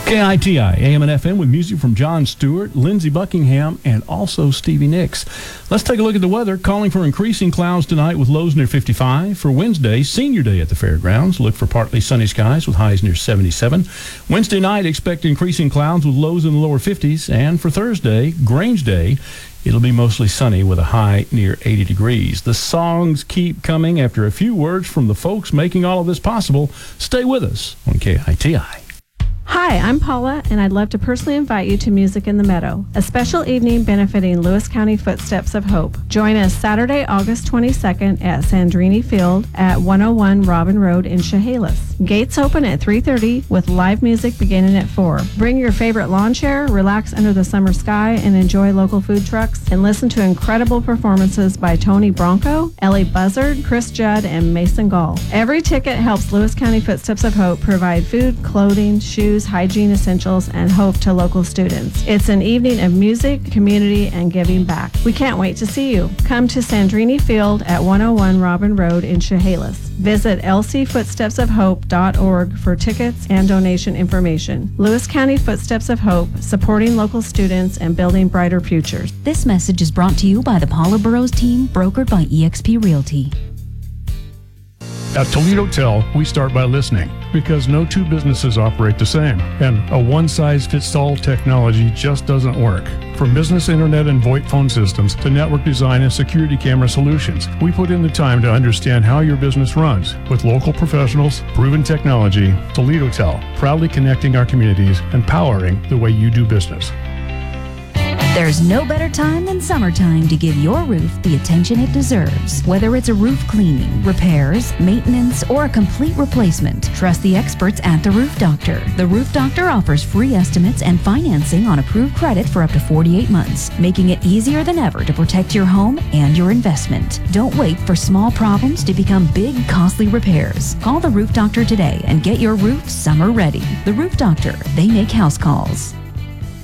KITI, AM and FM with music from Jon Stewart, Lindsey Buckingham, and also Stevie Nicks. Let's take a look at the weather. Calling for increasing clouds tonight with lows near 55. For Wednesday, senior day at the fairgrounds, look for partly sunny skies with highs near 77. Wednesday night, expect increasing clouds with lows in the lower 50s. And for Thursday, Grange Day, it'll be mostly sunny with a high near 80 degrees. The songs keep coming after a few words from the folks making all of this possible. Stay with us on KITI. Hi, I'm Paula, and I'd love to personally invite you to Music in the Meadow, a special evening benefiting Lewis County Footsteps of Hope. Join us Saturday, August 22nd at Sandrini Field at 101 Robin Road in Chehalis. Gates open at 3:30 with live music beginning at 4. Bring your favorite lawn chair, relax under the summer sky, and enjoy local food trucks, and listen to incredible performances by Tony Bronco, Ellie Buzzard, Chris Judd, and Mason Gall. Every ticket helps Lewis County Footsteps of Hope provide food, clothing, shoes, hygiene essentials, and hope to local students. It's an evening of music, community, and giving back. We can't wait to see you. Come to Sandrini Field at 101 Robin Road in Chehalis. Visit lcfootstepsofhope.org for tickets and donation information. Lewis County Footsteps of Hope, supporting local students and building brighter futures. This message is brought to you by the Paula Burrows team, brokered by eXp Realty. At Toledo Tel, we start by listening because no two businesses operate the same, and a one-size-fits-all technology just doesn't work. From business internet and VoIP phone systems to network design and security camera solutions, we put in the time to understand how your business runs. With local professionals, proven technology, Toledo Tel, proudly connecting our communities and powering the way you do business. There's no better time than summertime to give your roof the attention it deserves. Whether it's a roof cleaning, repairs, maintenance, or a complete replacement, trust the experts at The Roof Doctor. The Roof Doctor offers free estimates and financing on approved credit for up to 48 months, making it easier than ever to protect your home and your investment. Don't wait for small problems to become big, costly repairs. Call The Roof Doctor today and get your roof summer ready. The Roof Doctor, they make house calls.